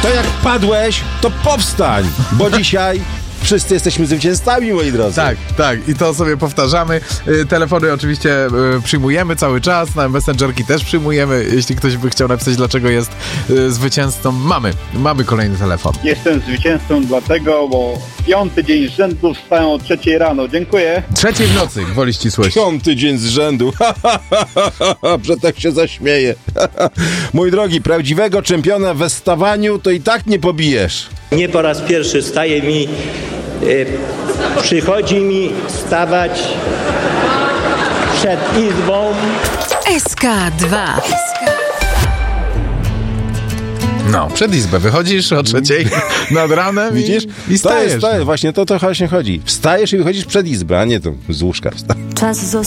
To jak padłeś, to powstań, bo dzisiaj wszyscy jesteśmy zwycięzcami, moi drodzy. Tak. I to sobie powtarzamy. Telefony oczywiście przyjmujemy cały czas. Na Messengerki też przyjmujemy. Jeśli ktoś by chciał napisać, dlaczego jest zwycięzcą, mamy kolejny telefon. Jestem zwycięzcą dlatego, bo 5. dzień z rzędu wstałem o 3 rano. Dziękuję. 3 w nocy, gwoli ścisłości. 5. dzień z rzędu. Że tak się zaśmieje. Mój drogi, prawdziwego czempiona we stawaniu to i tak nie pobijesz. Nie po raz pierwszy przychodzi mi stawać przed izbą. SK2. No, przed izbę wychodzisz o 3 nad ranem. Widzisz? I stajesz. Właśnie to właśnie chodzi. Wstajesz i wychodzisz przed izbę, a nie to z łóżka. Czas